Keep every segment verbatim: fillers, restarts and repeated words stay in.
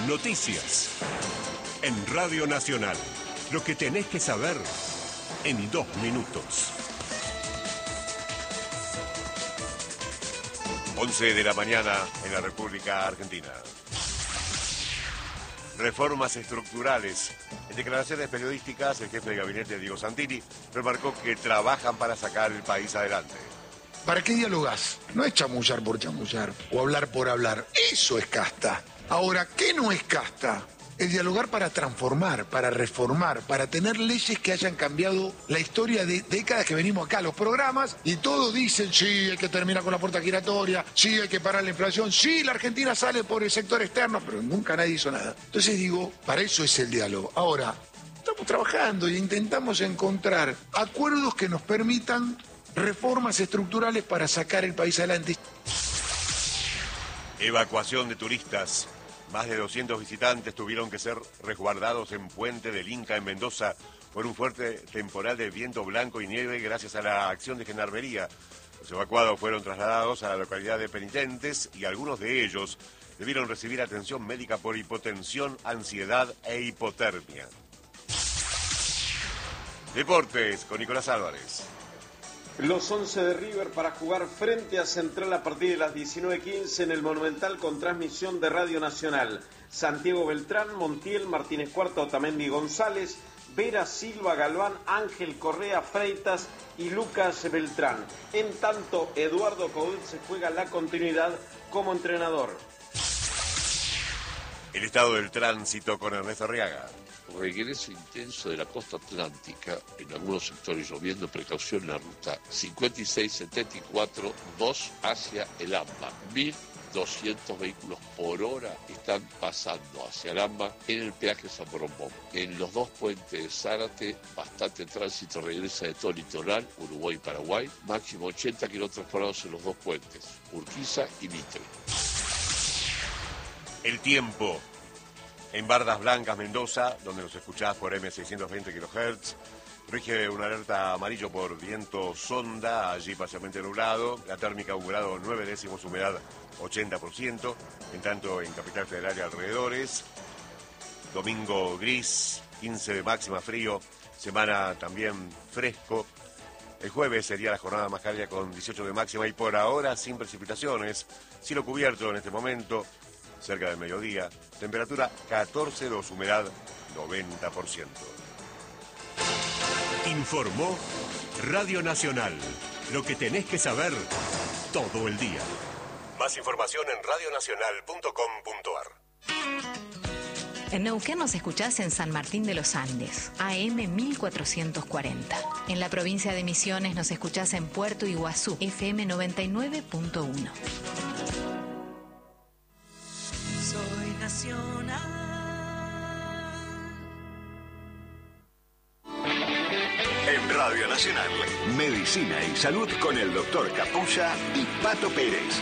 Noticias. En Radio Nacional. Lo que tenés que saber en dos minutos. once de la mañana en la República Argentina. Reformas estructurales. En declaraciones periodísticas, el jefe de gabinete, Diego Santini, remarcó que trabajan para sacar el país adelante. ¿Para qué dialogás? No es chamullar por chamullar o hablar por hablar. Eso es casta. Ahora, ¿qué no es casta? Es dialogar para transformar, para reformar, para tener leyes que hayan cambiado la historia de décadas que venimos acá, los programas, y todos dicen, sí, hay que terminar con la puerta giratoria, sí, hay que parar la inflación, sí, la Argentina sale por el sector externo, pero nunca nadie hizo nada. Entonces digo, para eso es el diálogo. Ahora, estamos trabajando e intentamos encontrar acuerdos que nos permitan reformas estructurales para sacar el país adelante. Evacuación de turistas. Más de doscientos visitantes tuvieron que ser resguardados en Puente del Inca, en Mendoza, por un fuerte temporal de viento blanco y nieve gracias a la acción de Gendarmería. Los evacuados fueron trasladados a la localidad de Penitentes y algunos de ellos debieron recibir atención médica por hipotensión, ansiedad e hipotermia. Deportes con Nicolás Álvarez. Los once de River para jugar frente a Central a partir de las diecinueve quince en el Monumental con transmisión de Radio Nacional. Santiago Beltrán, Montiel, Martínez Cuarta, Otamendi González, Vera, Silva, Galván, Ángel Correa, Freitas y Lucas Beltrán. En tanto, Eduardo Coudet se juega la continuidad como entrenador. El estado del tránsito con Ernesto Arriaga. Regreso intenso de la costa atlántica, en algunos sectores lloviendo, precaución en la ruta cincuenta y seis setenta y cuatro, dos hacia el AMBA. mil doscientos vehículos por hora están pasando hacia el AMBA en el peaje San Borombón. En los dos puentes de Zárate, bastante tránsito regresa de todo el litoral, Uruguay y Paraguay, máximo ochenta kilómetros por hora en los dos puentes, Urquiza y Mitre. El tiempo. En Bardas Blancas, Mendoza, donde nos escuchás por eme seiscientos veinte kilohertz, rige una alerta amarillo por viento sonda, allí parcialmente nublado, la térmica un grado nueve décimos, humedad ochenta por ciento, en tanto en Capital Federal y alrededores, domingo gris, quince de máxima, frío, semana también fresco, el jueves sería la jornada más cálida con dieciocho de máxima y por ahora sin precipitaciones, cielo cubierto en este momento, cerca del mediodía, temperatura catorce dos, humedad noventa por ciento. Informó Radio Nacional. Lo que tenés que saber todo el día. Más información en radio nacional punto com punto ar. En Neuquén nos escuchás en San Martín de los Andes, A M mil cuatrocientos cuarenta. En la provincia de Misiones nos escuchás en Puerto Iguazú, F M noventa y nueve punto uno. Soy nacional. En Radio Nacional, Medicina y Salud con el doctor Capulla y Pato Pérez.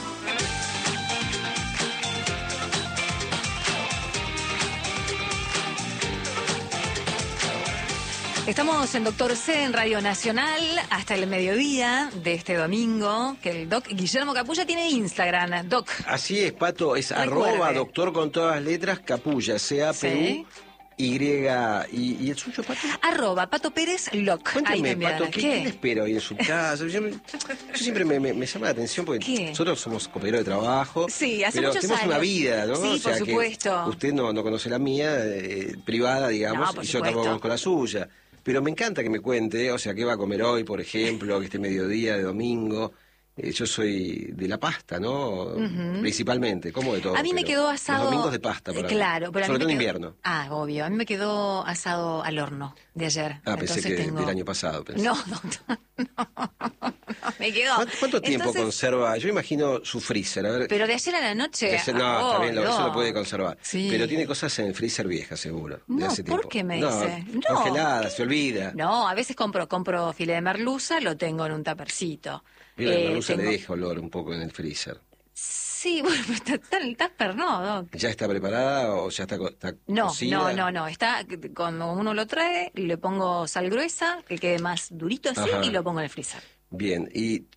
Estamos en Doctor C en Radio Nacional hasta el mediodía de este domingo, que el doc Guillermo Capulla tiene Instagram, doc. Así es, Pato, es Recuerde. arroba doctor con todas las letras, Capulla, C A P U Sí. Y, y, ¿y el suyo, Pato? Arroba Pato Pérez Loc. Cuéntame, Ahí me Pato, enviaron. ¿qué, ¿qué le espero ahí en su casa? Yo, me- yo siempre me, me- me llama la atención porque ¿Qué? nosotros somos compañeros de trabajo, Sí, hace pero muchos tenemos una años. vida, ¿no? Sí, O por sea, que supuesto. usted no, no conoce la mía, eh, privada, digamos, No, por y yo tampoco supuesto. conozco la suya. Pero me encanta que me cuente, o sea, qué va a comer hoy, por ejemplo, que este mediodía de domingo. Eh, yo soy de la pasta, ¿no? Ujú. Principalmente, como de todo. A mí me pero quedó asado. Los domingos de pasta, para Eh, Claro, pero a mí sobre me todo en quedó- invierno. Ah, obvio. A mí me quedó asado al horno de ayer. Ah, pensé Entonces que tengo... del año pasado. Pensé. No, no, no, no. Me quedó. ¿Cuánto, cuánto tiempo Entonces, conserva? Yo imagino su freezer. A ver, Pero de ayer a la noche. de ese- no, ah, está bien, lo- eso no. lo puede conservar. Sí. Pero tiene cosas en el freezer viejas, seguro. de No, hace ¿por tiempo. qué me No, dice? No. Congeladas, se olvida. No, a veces compro compro filete de merluza, lo tengo en un tapercito. Mira, Eh, la merluza tengo- le deja olor un poco en el freezer. Sí, bueno, pero está, está, está perno, Doc. ¿Ya está preparada o ya está, co- está No, cocida? no, no, no. Está, cuando uno lo trae, le pongo sal gruesa, que quede más durito así, Ajá. y lo pongo en el freezer. Bien, y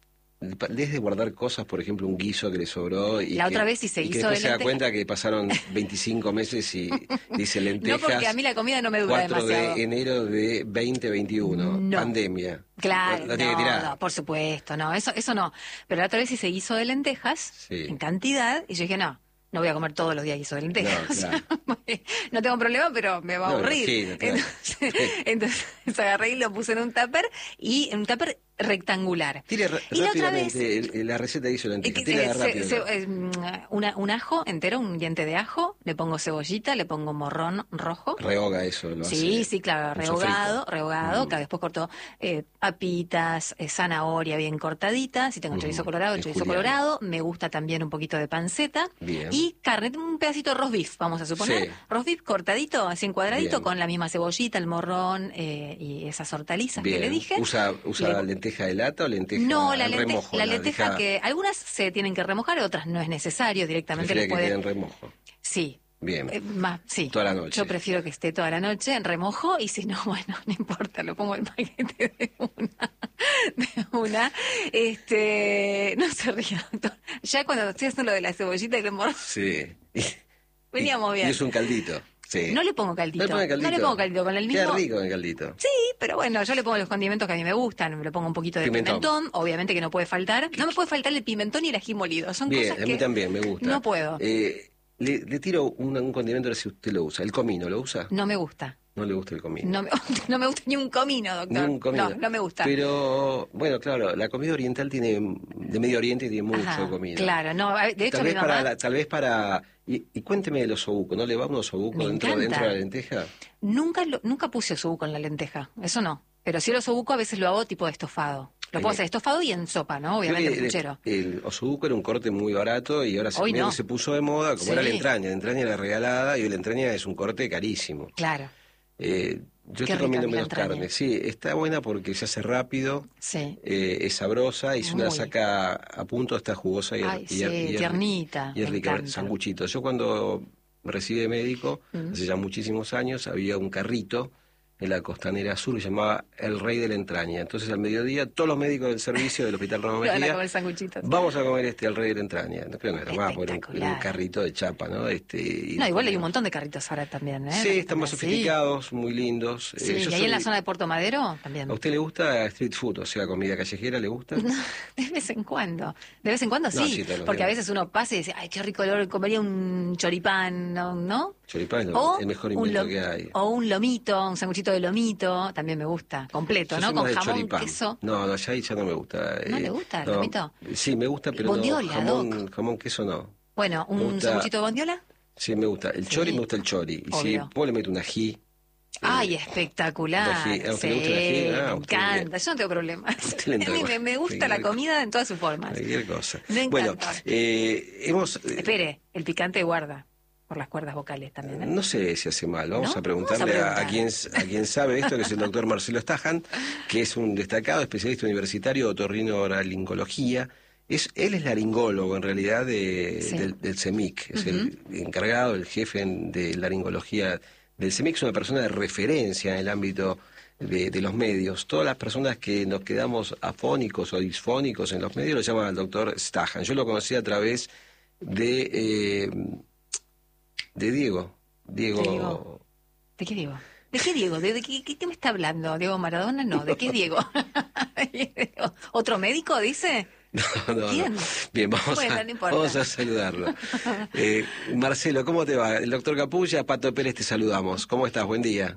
desde guardar cosas, por ejemplo, un guiso que le sobró y la que, otra vez sí se y que hizo después de se da lentejas. cuenta que pasaron veinticinco meses y dice lentejas. No, porque a mí la comida no me dura cuatro demasiado. de enero de veinte veintiuno, No. pandemia. Claro, La tiene no, que tirar. no, por supuesto, no, eso, eso no. Pero la otra vez sí se hizo de lentejas, Sí. en cantidad, y yo dije, no, no voy a comer todos los días guiso de lentejas. No, claro. No tengo problema, pero me va a No, aburrir. imagino, claro. Entonces, entonces agarré y lo puse en un tupper, y en un tupper rectangular. Tire ra- Y la otra rápidamente vez- el- el- la receta hizo Es lentejas. que Tire se- rápido. se- se- eh, una- un ajo entero, un diente de ajo, le pongo cebollita, le pongo morrón rojo. Rehoga eso. Lo Sí, hace sí, claro, un rehogado, sofrito. rehogado, Mm. que después corto eh, papitas, eh, zanahoria bien cortadita, si tengo Mm, chorizo colorado, es chorizo juliano. colorado, me gusta también un poquito de panceta, Bien. y carne, un pedacito de roast beef, vamos a suponer, Sí. roast beef cortadito, así en cuadradito, Bien. con la misma cebollita, el morrón eh, y esas hortalizas Bien. que le dije. ¿Usa, usa Le- lenteja de lata o lenteja No, la, en lente- remojo? la lenteja deja- que algunas se tienen que remojar, otras no es necesario, directamente prefiere le que pueden... quede en remojo. Sí. Bien. Eh, más, sí. Toda la noche. Yo prefiero que esté toda la noche en remojo, y si no, bueno, no importa, lo pongo en paquete de una. De una. Este, no se ría, doctor. Ya cuando estoy haciendo lo de la cebollita y el morrón, Sí. veníamos Y bien. es un caldito. Sí. No le pongo caldito. ¿No le pone caldito? No le pongo caldito, con el mismo. Queda rico en el caldito. Sí, pero bueno, yo le pongo los condimentos que a mí me gustan. Le pongo un poquito de Pimentón. pimentón, obviamente que no puede faltar. No me puede faltar el pimentón y el ají molido. Son Bien, cosas a que mí también me gusta. no puedo. Eh, le, le tiro un, un condimento a ver si usted lo usa. ¿El comino lo usa? No me gusta. No le gusta el comino. No me, no me gusta ni un comino, doctor. Ni un comino. No, no me gusta. Pero, bueno, claro, la comida oriental tiene, de Medio Oriente tiene mucho Ajá, comino. claro, no, a ver, de hecho tal mi vez mamá... para la- tal vez para y, y cuénteme de los osobuco, ¿no le va un osobuco Me dentro, encanta. dentro de la lenteja? Nunca, lo- nunca puse osobuco en la lenteja, eso no. Pero si el osobuco a veces lo hago tipo de estofado. Lo puedo Bien. hacer estofado y en sopa, ¿no? Creo Obviamente, que en puchero. el, el osobuco era un corte muy barato y ahora se, Hoy medio no. que se puso de moda, como Sí. era la entraña. La entraña era regalada y la entraña es un corte carísimo. Claro, Eh, yo Qué estoy rica comiendo que es la menos entraña. carne. Sí, está buena porque se hace rápido, sí. eh, es sabrosa y si uno la Muy. saca a punto está jugosa y, Ay, y, sí, y- tiernita, y es me rica. encanta. Sanguchitos. Yo cuando me recibí de médico, Mm. hace ya muchísimos años, había un carrito en la Costanera Sur que se llamaba El Rey de la Entraña. Entonces al mediodía todos los médicos del servicio del Hospital Roma Van a Mejía comer sanguchitos. vamos a comer este El Rey de la Entraña. No creo que no era más, porque era un, Espectacular. era un carrito de chapa, ¿no? Este, y No, igual hay un comíamos. montón de carritos ahora también, ¿eh? Sí, están más Sí. sofisticados, muy lindos. Sí, Eh, y yo ahí soy- en la zona de Puerto Madero también. ¿A usted le gusta street food, o sea, comida callejera, le gusta? De vez en cuando. De vez en cuando No, sí, sí, todos los porque a días. veces uno pasa y dice, ay, qué rico olor, comería un choripán, ¿no? ¿no? Choripán es lo- O el mejor un, invento lo- que hay. o un lomito, un sanguchito de lomito, también me gusta, completo, Yo ¿no? soy Con más de jamón, choripán. queso. No, no, ya ahí ya no me gusta. ¿No eh, le gusta el no, lomito? Sí, me gusta, pero Bondiola, no, jamón, Doc. jamón, queso no. Bueno, Me un gusta- sanguchito de bondiola. Sí, me gusta. El Sí. chori, me gusta el chori. Y si Obvio. puedo le meto un ají. Ay, eh, espectacular. el ají. ¿A usted Sí, le gusta el ají? Ah, me a usted encanta, yo no tengo problemas. usted le A entra mí con- me, me gusta la cualquier comida en todas sus formas. Cualquier cosa. Me Bueno, encanta. eh, hemos... eh, Espere, el picante guarda por las cuerdas vocales también, ¿eh? No sé si hace mal. Vamos ¿No? a preguntarle Vamos a a, a preguntar. quien, a quien sabe esto, que es el doctor Marcelo Stajan, que es un destacado especialista universitario de otorrinolaringología. Es, él es laringólogo, en realidad, de, Sí. del, del CEMIC. Es el encargado, el jefe en- de laringología del CEMIC. Es una persona de referencia en el ámbito de, de los medios. Todas las personas que nos quedamos afónicos o disfónicos en los medios lo llaman al doctor Stajan. Yo lo conocí a través de... eh, de Diego. Diego. De Diego. ¿De qué Diego? ¿De qué Diego? ¿De, de qué, qué- qué me está hablando? ¿Diego Maradona? No, ¿de qué Diego? ¿Otro médico, dice? No, no, ¿Quién? no. Bien, vamos, Bueno, a, no importa. vamos a saludarlo. Eh, Marcelo, ¿cómo te va? El doctor Capulla, Pato Pérez, te saludamos. ¿Cómo estás? Buen día.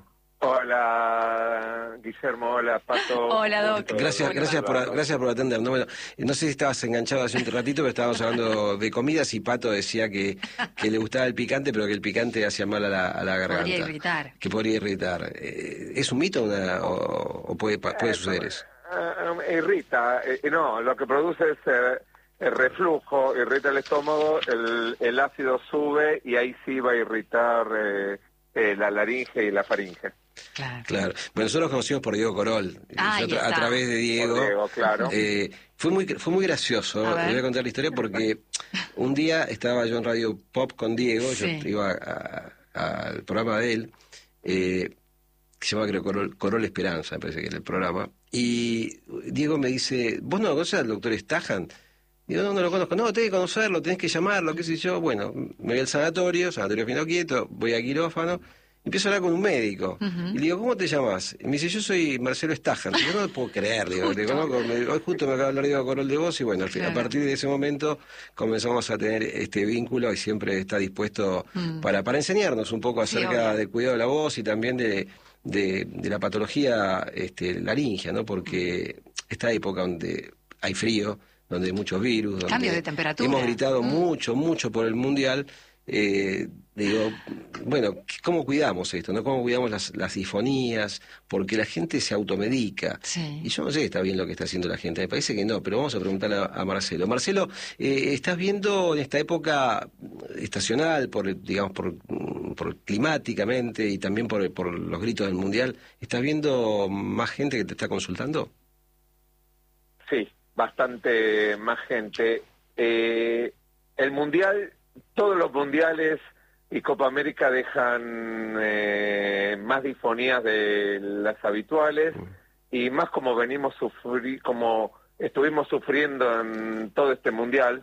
Hola, Guillermo, hola, Pato. Hola, Doc. Gracias, Bueno, gracias por, gracias por atendernos. Bueno, no sé si estabas enganchado hace un ratito, pero estábamos hablando de comidas y Pato decía que, que le gustaba el picante, pero que el picante hacía mal a la, a la garganta. Podría irritar. Que podría irritar. Eh, ¿Es un mito una, o, o puede, pa- puede suceder eso? Eh, irrita, eh, no, lo que produce es eh, el reflujo, irrita el estómago, el, el ácido sube y ahí sí va a irritar eh, eh, la laringe y la faringe. Claro. Claro. Bueno, nosotros nos conocimos por Diego Corol. Ah, Yo ya tra- a está. través de Diego. Por Diego, claro. Eh, fue muy fue muy gracioso. A ver. Le voy a contar la historia porque un día estaba yo en Radio Pop con Diego. Sí. Yo iba a- a- al programa de él, eh, que se llama, creo, Corol, Corol Esperanza, me parece que era el programa. y Diego me dice, ¿vos no conoces al doctor Stajan? Digo, no, no lo conozco. No, tenés que conocerlo, tenés que llamarlo, qué sé yo. Bueno, me voy al sanatorio, sanatorio Fino Quieto, voy a quirófano, empiezo a hablar con un médico. Uh-huh. Y le digo, ¿cómo te llamas? Y me dice, yo soy Marcelo Stajan. Yo no lo puedo creer, digo, te conozco, me, hoy justo me acaba de hablar Diego Corol de vos, y bueno, claro. A partir de ese momento comenzamos a tener este vínculo, y siempre está dispuesto uh-huh. para, para enseñarnos un poco acerca sí, del cuidado de la voz y también de, de, de la patología este, laringia, ¿no? Porque esta época donde hay frío, donde hay muchos virus, donde cambio de temperatura. Hemos gritado mm. mucho, mucho por el Mundial. Eh, digo, bueno, ¿cómo cuidamos esto? ¿No? ¿Cómo cuidamos las, las disfonías? Porque la gente se automedica. Sí. Y yo no sé si está bien lo que está haciendo la gente. Me parece que no, pero vamos a preguntarle a, a Marcelo. Marcelo, eh, ¿estás viendo en esta época estacional, por digamos por, por climáticamente y también por, por los gritos del Mundial, ¿estás viendo más gente que te está consultando? Sí. Bastante más gente. Eh, el Mundial, todos los Mundiales y Copa América dejan eh, más disfonías de las habituales y más como venimos sufrir, como estuvimos sufriendo en todo este Mundial,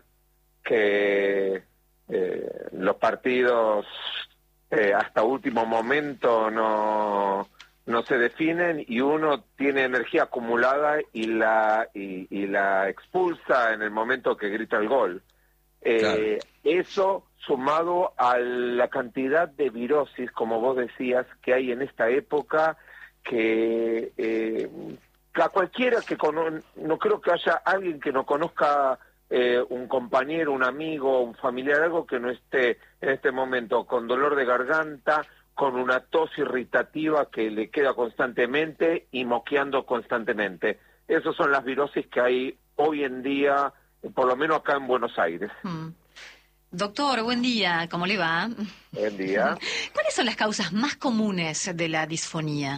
que eh, los partidos eh, hasta último momento no... no se definen y uno tiene energía acumulada y la y, y la expulsa en el momento que grita el gol. Eh, claro. Eso sumado a la cantidad de virosis, como vos decías, que hay en esta época, que eh, a cualquiera que cono- no creo que haya alguien que no conozca eh, un compañero, un amigo, un familiar, algo que no esté en este momento con dolor de garganta, con una tos irritativa que le queda constantemente y moqueando constantemente. Esas son las virosis que hay hoy en día, por lo menos acá en Buenos Aires. Hmm. Doctor, buen día, ¿cómo le va? Buen día. ¿Cuáles son las causas más comunes de la disfonía?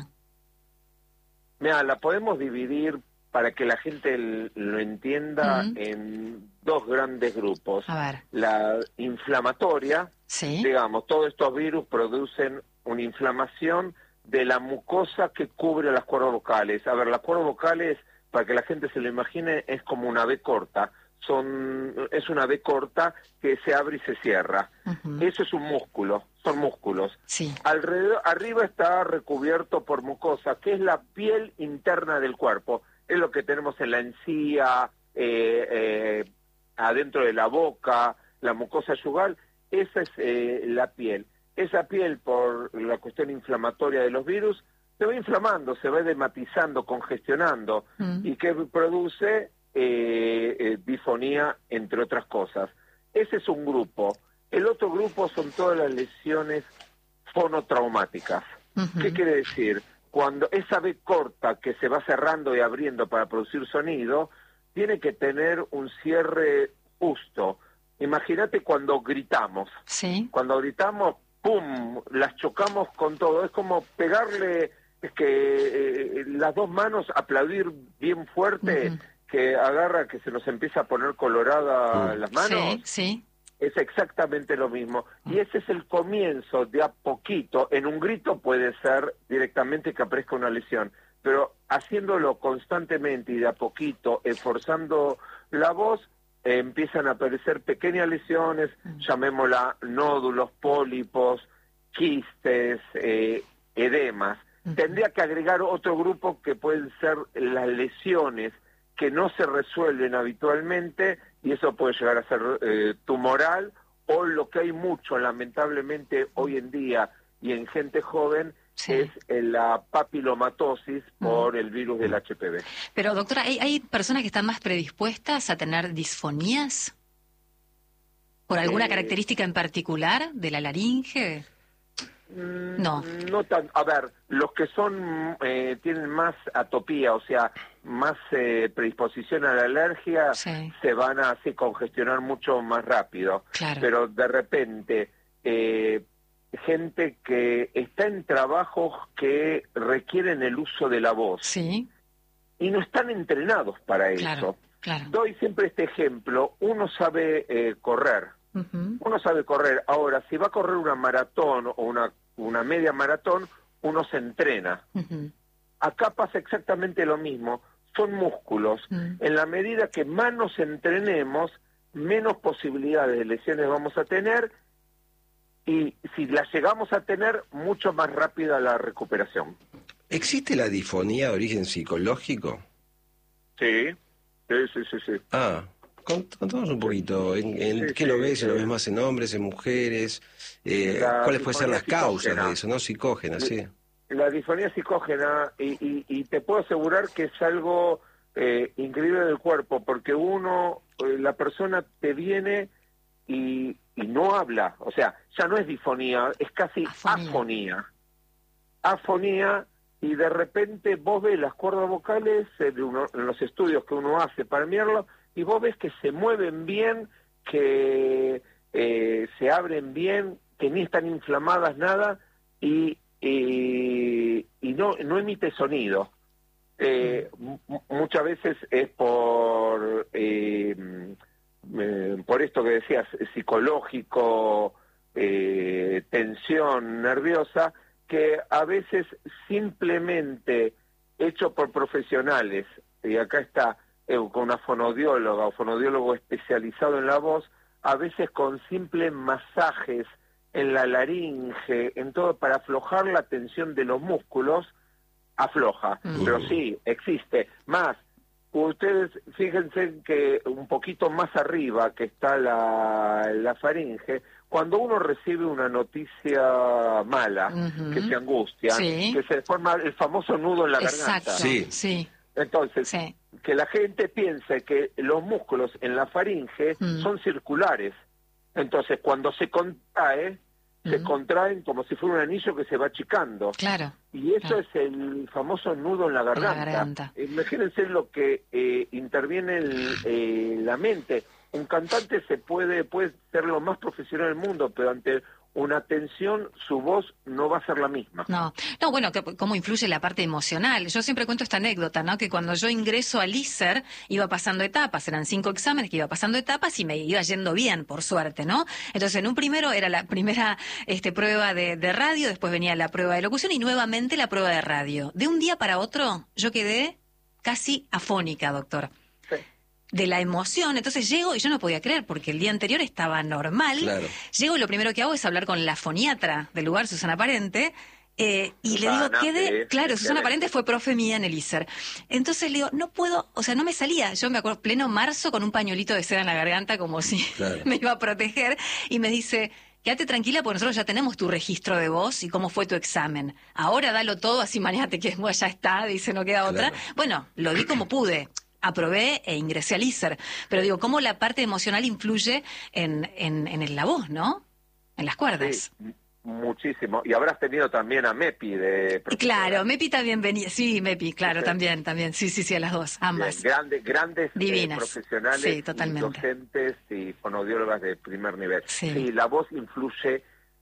Mira, la podemos dividir para que la gente l- lo entienda uh-huh. en dos grandes grupos. A ver. La inflamatoria, ¿sí? Digamos, todos estos virus producen una inflamación de la mucosa que cubre las cuerdas vocales. A ver, las cuerdas vocales, para que la gente se lo imagine, es como una V corta. Son, es una V corta que se abre y se cierra. Uh-huh. Eso es un músculo, son músculos. Sí. Alrededor, arriba está recubierto por mucosa, que es la piel interna del cuerpo. Es lo que tenemos en la encía, eh, eh, adentro de la boca, la mucosa yugal. Esa es eh, la piel. Esa piel, por la cuestión inflamatoria de los virus, se va inflamando, se va edematizando, congestionando, mm. y que produce eh, eh, disfonía, entre otras cosas. Ese es un grupo. El otro grupo son todas las lesiones fonotraumáticas. Uh-huh. ¿Qué quiere decir? Cuando esa V corta que se va cerrando y abriendo para producir sonido, tiene que tener un cierre justo. Imagínate cuando gritamos. Sí. Cuando gritamos, ¡pum!, las chocamos con todo. Es como pegarle, es que eh, las dos manos, aplaudir bien fuerte, uh-huh. que agarra, que se nos empieza a poner colorada uh-huh. las manos. Sí, sí. Es exactamente lo mismo. Uh-huh. Y ese es el comienzo de a poquito. En un grito puede ser directamente que aparezca una lesión, pero haciéndolo constantemente y de a poquito, esforzando la voz, Eh, empiezan a aparecer pequeñas lesiones, uh-huh. llamémosla nódulos, pólipos, quistes, eh, edemas. Uh-huh. Tendría que agregar otro grupo que pueden ser las lesiones que no se resuelven habitualmente, y eso puede llegar a ser eh, tumoral, o lo que hay mucho, lamentablemente, hoy en día y en gente joven, sí. es la papilomatosis por uh-huh. el virus del H P V. Pero, doctora, ¿hay, ¿hay personas que están más predispuestas a tener disfonías? ¿Por alguna eh, característica en particular de la laringe? No. No tan, a ver, los que son eh, tienen más atopía, o sea, más eh, predisposición a la alergia, sí. se van a así congestionar mucho más rápido. Claro. Pero de repente, eh, gente que está en trabajos que requieren el uso de la voz. Sí. Y no están entrenados para claro, eso. Claro. Doy siempre este ejemplo. Uno sabe eh, correr. Uh-huh. Uno sabe correr. Ahora, si va a correr una maratón o una, una media maratón, uno se entrena. Uh-huh. acá pasa exactamente lo mismo, son músculos. Mm. En la medida que más nos entrenemos, menos posibilidades de lesiones vamos a tener, y si las llegamos a tener, mucho más rápida la recuperación. ¿Existe la disfonía de origen psicológico? Sí, sí, sí, sí. sí. Ah, contanos un poquito, ¿en, en sí, qué sí, lo ves? sí. ¿Lo ves más en hombres, en mujeres? Eh, ¿Cuáles pueden ser las causas psicógena. de eso, no? Psicógenas, sí. La disfonía psicógena, y, y, y te puedo asegurar que es algo eh, increíble del cuerpo, porque uno, eh, la persona te viene y, y no habla, o sea, ya no es disfonía, es casi afonía. Afonía, afonía y de repente vos ves las cuerdas vocales en, uno, en los estudios que uno hace para mirarlo, y vos ves que se mueven bien, que eh, se abren bien, que ni están inflamadas nada, y y, y no no emite sonido. Eh, m- muchas veces es por eh, eh, por esto que decías, psicológico, eh, tensión nerviosa, que a veces simplemente hecho por profesionales, y acá está eh, con una fonodióloga o fonodiólogo especializado en la voz, a veces con simples masajes en la laringe, en todo, para aflojar la tensión de los músculos, afloja. Uh. Pero sí, existe. Más, ustedes fíjense que un poquito más arriba que está la, la faringe, cuando uno recibe una noticia mala, uh-huh. que se angustia, sí. que se forma el famoso nudo en la Exacto. garganta. Sí, sí. Entonces, sí. que la gente piense que los músculos en la faringe uh. son circulares. Entonces, cuando se contrae, uh-huh. se contraen como si fuera un anillo que se va achicando. Claro. Y eso claro. es el famoso nudo en la garganta. En la garganta. Imagínense lo que eh, interviene en eh, la mente. Un cantante se puede, puede ser lo más profesional del mundo, pero ante una tensión, su voz no va a ser la misma. No, no, bueno, que, cómo influye la parte emocional. Yo siempre cuento esta anécdota, ¿no? Que cuando yo ingreso al I S E R, iba pasando etapas, eran cinco exámenes que iba pasando etapas y me iba yendo bien, por suerte, ¿no? Entonces, en un primero era la primera este, prueba de, de radio, después venía la prueba de locución y nuevamente la prueba de radio. De un día para otro, yo quedé casi afónica, doctor. De la emoción, entonces llego y yo no podía creer porque el día anterior estaba normal. Claro. Llego y lo primero que hago es hablar con la foniatra del lugar, Susana Parente, eh, y Susana, le digo, quedé, sí, claro, Susana Parente fue profe mía en el I S E R. Entonces le digo, no puedo, o sea, no me salía. Yo me acuerdo, pleno marzo con un pañuelito de seda en la garganta como si claro. me iba a proteger, y me dice, quédate tranquila porque nosotros ya tenemos tu registro de voz y cómo fue tu examen. Ahora dalo todo, así mañana te quedes, ya está, dice, no queda otra. Claro. Bueno, lo di como pude. Aprobé e ingresé al I S E R, pero digo, cómo la parte emocional influye en, en, en la voz, ¿no? En las cuerdas. Sí, muchísimo. Y habrás tenido también a Mepi de... Claro, Mepi también venía, sí, Mepi, claro, sí. también, también, sí, sí, sí, a las dos, ambas. Bien, grandes, grandes Divinas. Eh, profesionales, sí, totalmente. Y docentes y fonodiólogas de primer nivel. Sí. sí, la voz influye,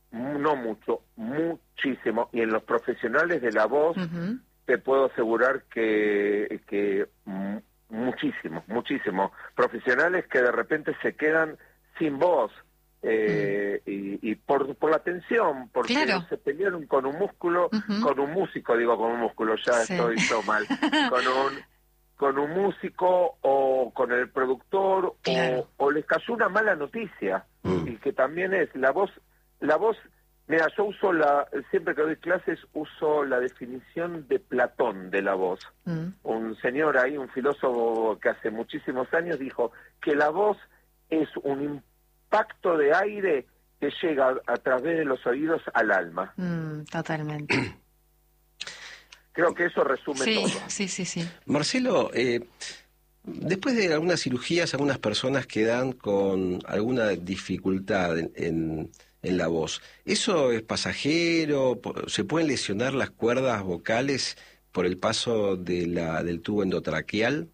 no mucho, muchísimo, y en los profesionales de la voz, uh-huh. te puedo asegurar que... que muchísimo, muchísimo. Profesionales que de repente se quedan sin voz eh, mm. y, y por, por la tensión, porque claro. se pelearon con un músculo, uh-huh. con un músico, digo con un músculo, ya sí. estoy yo mal, con un con un músico o con el productor claro. o, o les cayó una mala noticia mm. y que también es la voz, la voz. Mira, yo uso la, siempre que doy clases uso la definición de Platón de la voz. Mm. Un señor ahí, un filósofo que hace muchísimos años dijo que la voz es un impacto de aire que llega a, a través de los oídos al alma. Mm, totalmente. Creo que eso resume sí, todo. Sí, sí, sí. Marcelo, eh, después de algunas cirugías, algunas personas quedan con alguna dificultad en... en en la voz. ¿Eso es pasajero? ¿Se pueden lesionar las cuerdas vocales por el paso de la, del tubo endotraqueal?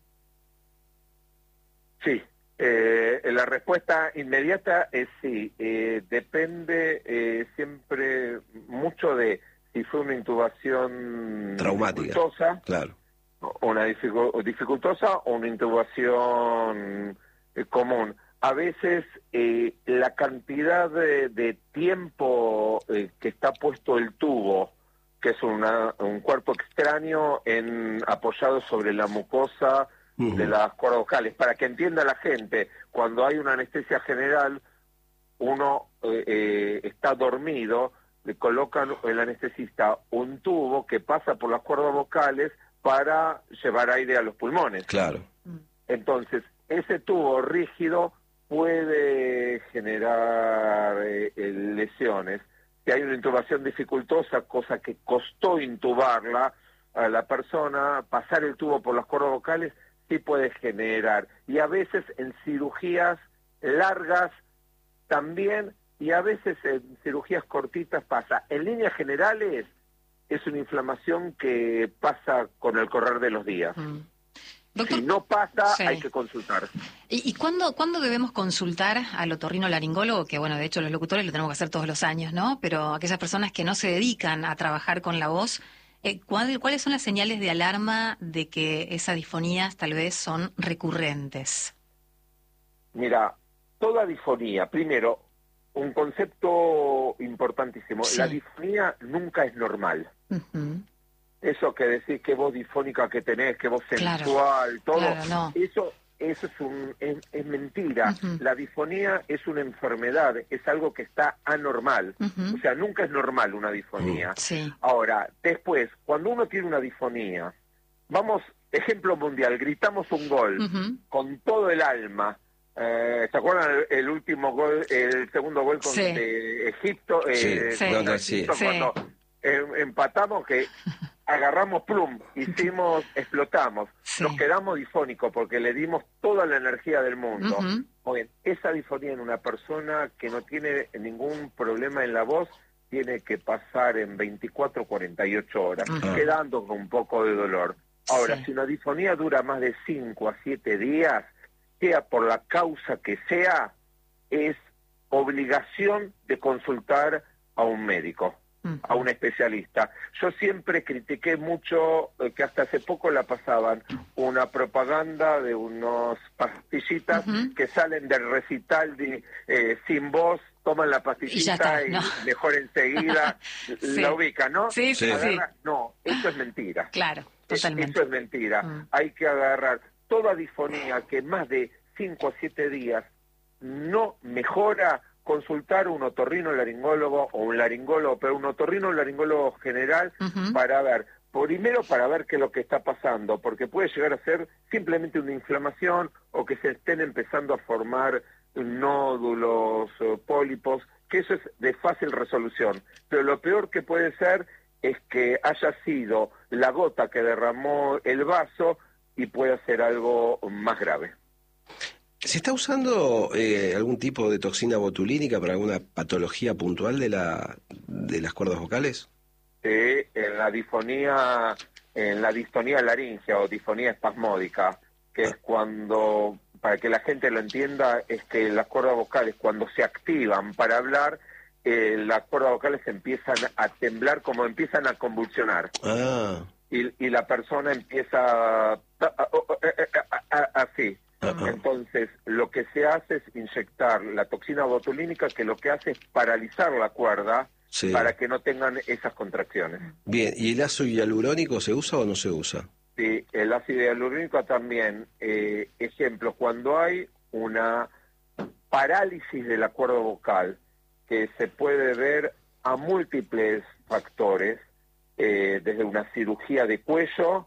Sí. Eh, la respuesta inmediata es sí. Eh, depende eh, siempre mucho de si fue una intubación traumática, dificultosa, claro. una dificu- dificultosa o una intubación eh, común. A veces eh, la cantidad de, de tiempo eh, que está puesto el tubo que es una, un cuerpo extraño en, apoyado sobre la mucosa uh-huh. de las cuerdas vocales. Para que entienda la gente, cuando hay una anestesia general, uno eh, eh, está dormido, le colocan el anestesista un tubo que pasa por las cuerdas vocales para llevar aire a los pulmones. Claro. Entonces, ese tubo rígido puede generar eh, lesiones. Si hay una intubación dificultosa, cosa que costó intubarla a la persona, pasar el tubo por las cuerdas vocales sí puede generar. Y a veces en cirugías largas también, y a veces en cirugías cortitas pasa. En líneas generales es una inflamación que pasa con el correr de los días. Mm. Doctor, si no pasa, sí. hay que consultar. ¿Y, y cuándo, cuándo debemos consultar al otorrinolaringólogo? Que bueno, de hecho los locutores lo tenemos que hacer todos los años, ¿no? Pero aquellas personas que no se dedican a trabajar con la voz, eh, ¿cuál, ¿cuáles son las señales de alarma de que esas disfonías tal vez son recurrentes? Mira, toda disfonía, primero, un concepto importantísimo, sí. la disfonía nunca es normal. Uh-huh. Eso que decís, que voz difónica que tenés, que voz claro, sensual, todo, claro, no. eso eso es un es, es mentira. Uh-huh. La disfonía es una enfermedad, es algo que está anormal. Uh-huh. O sea, nunca es normal una disfonía. Uh-huh. Sí. Ahora, después, cuando uno tiene una disfonía, vamos, ejemplo mundial, gritamos un gol uh-huh. con todo el alma. Eh, ¿Se acuerdan el, el último gol, el segundo gol con sí. de Egipto? Eh, sí, sí. Contra Sí. Egipto Sí. cuando eh, empatamos, que agarramos plum, hicimos, explotamos, sí. nos quedamos difónicos porque le dimos toda la energía del mundo. Uh-huh. Muy bien, esa disfonía en una persona que no tiene ningún problema en la voz tiene que pasar en veinticuatro, cuarenta y ocho horas, uh-huh. quedando con un poco de dolor. Ahora, sí. si una disfonía dura más de cinco a siete días, sea por la causa que sea, es obligación de consultar a un médico, uh-huh. a un especialista. Yo siempre critiqué mucho eh, que hasta hace poco la pasaban una propaganda de unos pastillitas uh-huh. que salen del recital de, eh, sin voz, toman la pastillita y, está, y no. mejor enseguida sí. la ubican, ¿no? Sí, sí, sí. No, eso es mentira. Claro, totalmente. Eso es mentira. Uh-huh. Hay que agarrar toda disfonía que más de cinco a siete días no mejora, consultar un otorrinolaringólogo o un laringólogo, pero un otorrinolaringólogo general uh-huh. para ver, primero para ver qué es lo que está pasando, porque puede llegar a ser simplemente una inflamación o que se estén empezando a formar nódulos, pólipos, que eso es de fácil resolución. Pero lo peor que puede ser es que haya sido la gota que derramó el vaso y puede ser algo más grave. ¿Se está usando eh, algún tipo de toxina botulínica para alguna patología puntual de la de las cuerdas vocales? Sí, en la disfonía, en la distonía laringea o disfonía espasmódica, que ah. es cuando, para que la gente lo entienda, es que las cuerdas vocales cuando se activan para hablar, eh, las cuerdas vocales empiezan a temblar, como empiezan a convulsionar. Ah. Y, y la persona empieza así. Uh-huh. Entonces, lo que se hace es inyectar la toxina botulínica, que lo que hace es paralizar la cuerda sí. para que no tengan esas contracciones. Bien, ¿y el ácido hialurónico se usa o no se usa? Sí, el ácido hialurónico también. Eh, ejemplo, cuando hay una parálisis de la cuerda vocal, que se puede ver a múltiples factores, eh, desde una cirugía de cuello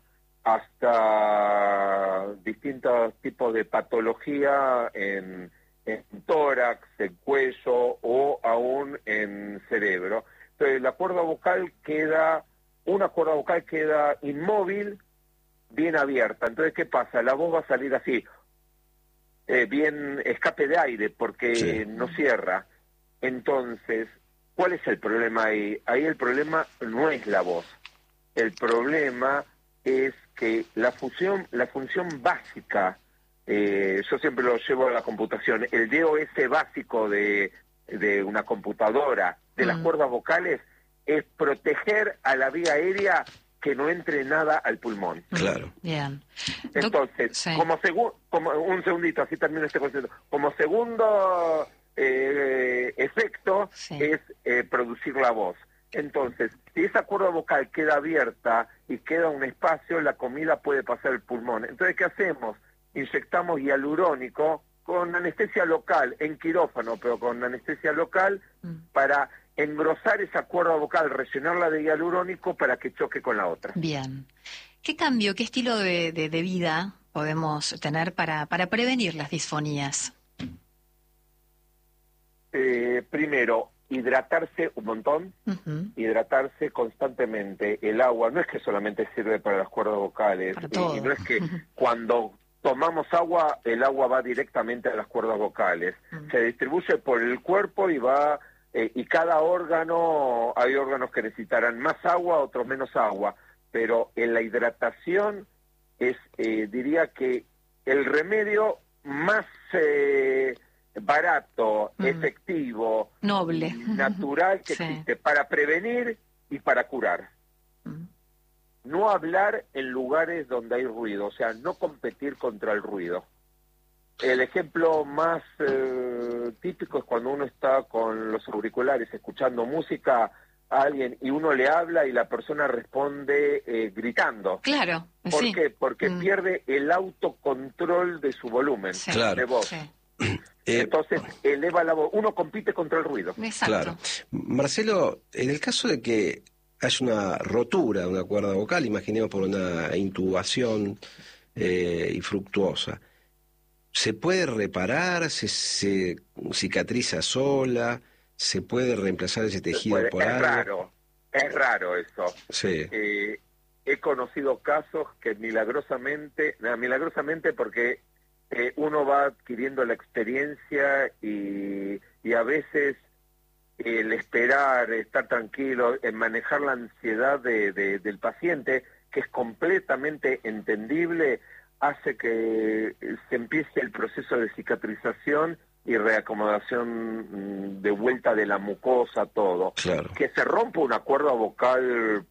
hasta distintos tipos de patología en, en tórax, en cuello o aún en cerebro. Entonces la cuerda vocal queda, una cuerda vocal queda inmóvil, bien abierta. Entonces, ¿qué pasa? La voz va a salir así, eh, bien escape de aire, porque sí. no cierra. Entonces, ¿cuál es el problema ahí? Ahí el problema no es la voz. El problema es que la función, la función básica, eh, yo siempre lo llevo a la computación, el D O S básico de, de una computadora, de mm. las cuerdas vocales, es proteger a la vía aérea que no entre nada al pulmón. Claro. Bien. Entonces, sí. como, segu como un segundito, así termino este concepto, como segundo eh, efecto sí. es eh, producir la voz. Entonces, si esa cuerda vocal queda abierta y queda un espacio, la comida puede pasar al pulmón. Entonces, ¿qué hacemos? Inyectamos hialurónico con anestesia local, en quirófano, pero con anestesia local, mm. para engrosar esa cuerda vocal, rellenarla de hialurónico para que choque con la otra. Bien. ¿Qué cambio, qué estilo de, de, de vida podemos tener para, para prevenir las disfonías? Eh, primero, hidratarse un montón, uh-huh. hidratarse constantemente. El agua no es que solamente sirve para las cuerdas vocales, y, y no es que cuando tomamos agua, el agua va directamente a las cuerdas vocales. Uh-huh. Se distribuye por el cuerpo y va, eh, y cada órgano, hay órganos que necesitarán más agua, otros menos agua, pero en la hidratación es, eh, diría que el remedio más eh, barato, mm. efectivo, noble, natural que sí. existe para prevenir y para curar. Mm. No hablar en lugares donde hay ruido, o sea, no competir contra el ruido. El ejemplo más eh, típico es cuando uno está con los auriculares escuchando música a alguien y uno le habla y la persona responde eh, gritando. Claro. ¿Por sí. qué? Porque mm. pierde el autocontrol de su volumen sí. claro. de voz. Sí. Entonces eleva la voz. Uno compite contra el ruido. Exacto. Claro. Marcelo, en el caso de que haya una rotura de una cuerda vocal, imaginemos por una intubación eh, infructuosa, ¿se puede reparar? ¿Se, se cicatriza sola? ¿Se puede reemplazar ese tejido puede, por es algo? raro, es raro eso. Sí. Eh, he conocido casos que milagrosamente, no, milagrosamente porque eh, uno va adquiriendo la experiencia y, y a veces el esperar, estar tranquilo, en manejar la ansiedad de, de, del paciente, que es completamente entendible, hace que se empiece el proceso de cicatrización y reacomodación de vuelta de la mucosa, todo. Claro. Que se rompa una cuerda vocal,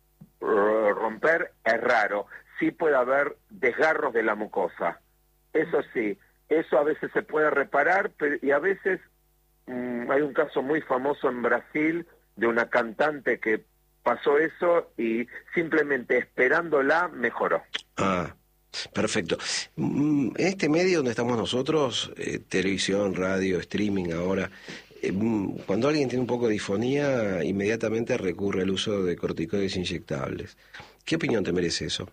romper, es raro. Sí puede haber desgarros de la mucosa. Eso sí, eso a veces se puede reparar, pero, y a veces mmm, hay un caso muy famoso en Brasil de una cantante que pasó eso y simplemente esperándola mejoró. Ah. Perfecto. En este medio donde estamos nosotros, eh, televisión, radio, streaming ahora, eh, cuando alguien tiene un poco de disfonía, inmediatamente recurre al uso de corticoides inyectables. ¿Qué opinión te merece eso?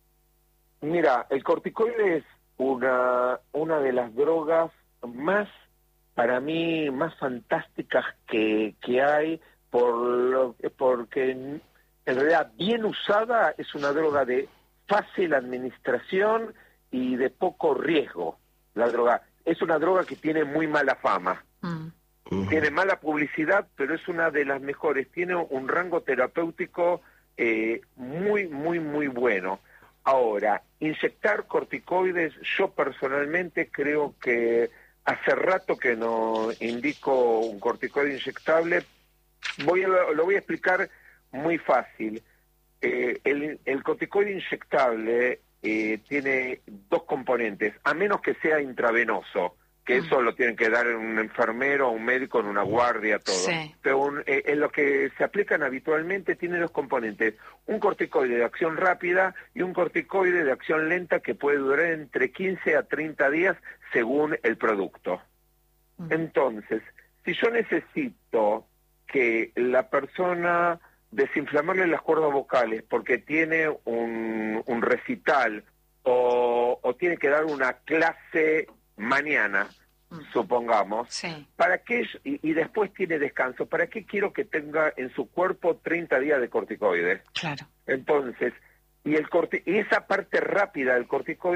Mira, el corticoide es una, una de las drogas más, para mí, más fantásticas que, que hay, por lo, porque en, en realidad bien usada es una droga de fácil administración y de poco riesgo. La droga es una droga que tiene muy mala fama, mm. uh-huh. tiene mala publicidad, pero es una de las mejores. Tiene un rango terapéutico eh, muy, muy, muy bueno. Ahora, inyectar corticoides, yo personalmente creo que hace rato que no indico un corticoide inyectable. Voy a, lo voy a explicar muy fácil. Eh, el, el corticoide inyectable eh, tiene dos componentes, a menos que sea intravenoso, que mm. eso lo tienen que dar un enfermero o un médico en una guardia, todo. Sí. Pero un, eh, en lo que se aplican habitualmente tiene dos componentes, un corticoide de acción rápida y un corticoide de acción lenta que puede durar entre quince a treinta días según el producto. Mm. Entonces, si yo necesito que la persona desinflamarle las cuerdas vocales porque tiene un, un recital o, o tiene que dar una clase mañana, mm. supongamos, sí. ¿para qué? Y, y después tiene descanso. ¿Para qué quiero que tenga en su cuerpo treinta días de corticoides? Claro. Entonces, y, el corti y esa parte rápida del corticoide